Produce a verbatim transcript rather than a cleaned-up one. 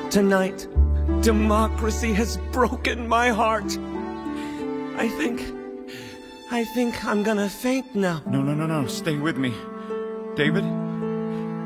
Tonight, democracy has broken my heart. I think... I think I'm gonna faint now. No, no, no, no. Stay with me. David?